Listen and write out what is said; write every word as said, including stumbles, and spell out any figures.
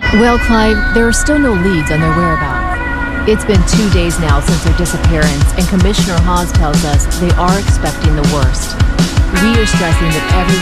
Well, Clive, there are still no leads on their whereabouts. It's been two days now since their disappearance, and Commissioner Hawes tells us they are expecting the worst. We are stressing that everyone